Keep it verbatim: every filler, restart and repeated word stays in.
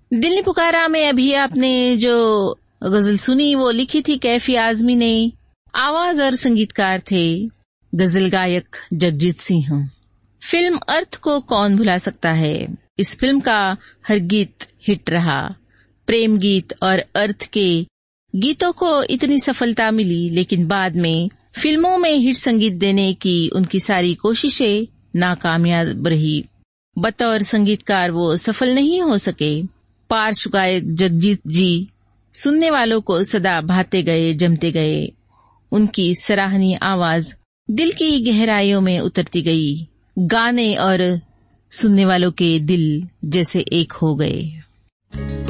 दिल ने पुकारा में अभी आपने जो गजल सुनी वो लिखी थी कैफी आजमी ने। आवाज और संगीतकार थे गजल गायक जगजीत सिंह। फिल्म अर्थ को कौन भुला सकता है। इस फिल्म का हर गीत हिट रहा। प्रेम गीत और अर्थ के गीतों को इतनी सफलता मिली, लेकिन बाद में फिल्मों में हिट संगीत देने की उनकी सारी कोशिशें नाकामयाब रही। बतौर संगीतकार वो सफल नहीं हो सके। पार्श्व गायक जगजीत जी सुनने वालों को सदा भाते गए, जमते गए। उनकी सराहनीय आवाज दिल की गहराइयों में उतरती गई। गाने और सुनने वालों के दिल जैसे एक हो गए।